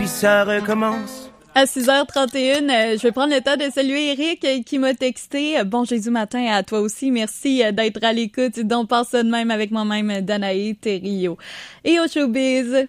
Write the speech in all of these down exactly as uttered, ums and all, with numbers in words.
puis ça recommence. À six heures trente et une, euh, je vais prendre le temps de saluer Eric euh, qui m'a texté. Euh, bon Jésus matin à toi aussi. Merci euh, d'être à l'écoute. Donc, passe ça de même avec moi-même, Danae Thériault. Et au showbiz.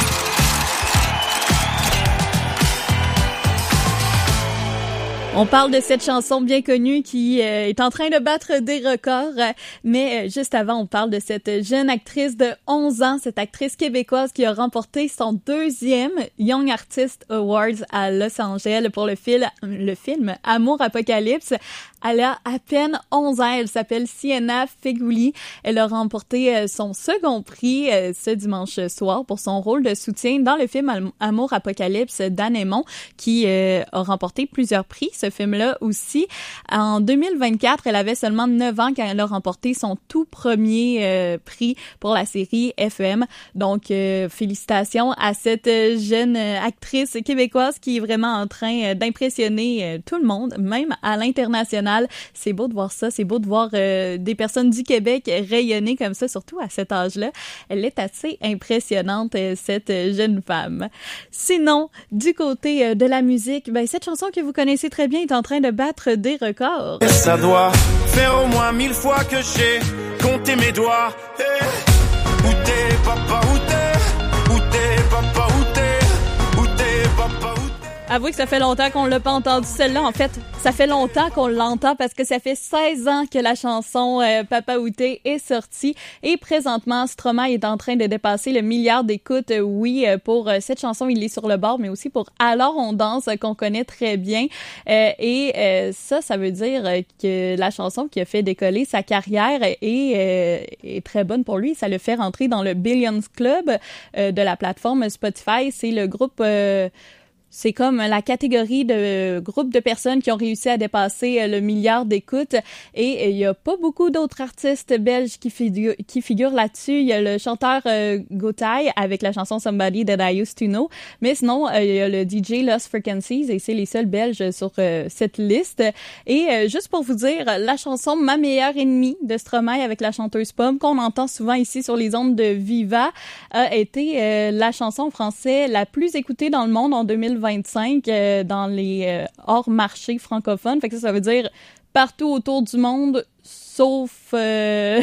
On parle de cette chanson bien connue qui euh, est en train de battre des records, euh, mais euh, juste avant, on parle de cette jeune actrice de onze ans, cette actrice québécoise qui a remporté son deuxième Young Artist Awards à Los Angeles pour le, fil, le film Amour Apocalypse. Elle a à peine onze ans, elle s'appelle Sienna Fegouli. Elle a remporté euh, son second prix euh, ce dimanche soir pour son rôle de soutien dans le film Amour Apocalypse d'Anne Aymon, qui euh, a remporté plusieurs prix. Ce film-là aussi. En deux mille vingt-quatre, elle avait seulement neuf ans quand elle a remporté son tout premier euh, prix pour la série F M. Donc, euh, félicitations à cette jeune actrice québécoise qui est vraiment en train d'impressionner euh, tout le monde, même à l'international. C'est beau de voir ça, c'est beau de voir euh, des personnes du Québec rayonner comme ça, surtout à cet âge-là. Elle est assez impressionnante, euh, cette jeune femme. Sinon, du côté euh, de la musique, ben cette chanson que vous connaissez très bien est en train de battre des records. Ça doit faire au moins mille fois que j'ai compté mes doigts. Hey. Où t'es, papa, où t'es? Où t'es, papa, où t'es? Où t'es, papa, où t'es? Avouez que ça fait longtemps qu'on l'a pas entendu celle-là. En fait, ça fait longtemps qu'on l'entend parce que ça fait seize ans que la chanson euh, Papa Outé est sortie et présentement, Stromae est en train de dépasser le milliard d'écoutes. Euh, oui, pour euh, cette chanson, il est sur le bord, mais aussi pour Alors on danse, euh, qu'on connaît très bien. Euh, et euh, ça, ça veut dire que la chanson qui a fait décoller sa carrière est, euh, est très bonne pour lui. Ça le fait rentrer dans le Billions Club euh, de la plateforme Spotify. C'est le groupe... Euh, C'est comme la catégorie de groupe de personnes qui ont réussi à dépasser le milliard d'écoutes. Et il y a pas beaucoup d'autres artistes belges qui, figu- qui figurent là-dessus. Il y a le chanteur euh, Gotye avec la chanson Somebody That I Used to Know. Mais sinon, euh, il y a le D J Lost Frequencies et c'est les seuls belges sur euh, cette liste. Et euh, juste pour vous dire, la chanson Ma meilleure ennemie de Stromae avec la chanteuse Pomme, qu'on entend souvent ici sur les ondes de Viva, a été euh, la chanson en français la plus écoutée dans le monde en deux mille vingt-cinq euh, dans les euh, hors-marchés francophones. Fait que ça, ça veut dire partout autour du monde, sauf euh,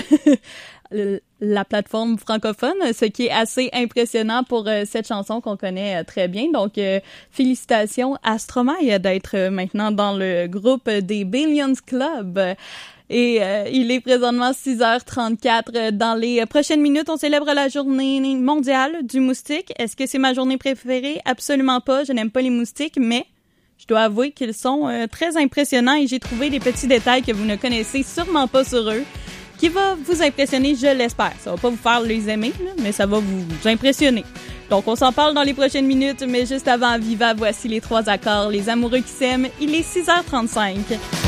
la plateforme francophone, ce qui est assez impressionnant pour euh, cette chanson qu'on connaît euh, très bien. Donc, euh, félicitations à Stromae d'être euh, maintenant dans le groupe des Billions Club. Et euh, il est présentement six heures trente-quatre. Dans les prochaines minutes, on célèbre la journée mondiale du moustique. Est-ce que c'est ma journée préférée? Absolument pas. Je n'aime pas les moustiques, mais je dois avouer qu'ils sont euh, très impressionnants et j'ai trouvé des petits détails que vous ne connaissez sûrement pas sur eux, qui va vous impressionner, je l'espère. Ça va pas vous faire les aimer, là, mais ça va vous impressionner. Donc, on s'en parle dans les prochaines minutes, mais juste avant Viva, voici les trois accords, les amoureux qui s'aiment. Il est six heures trente-cinq.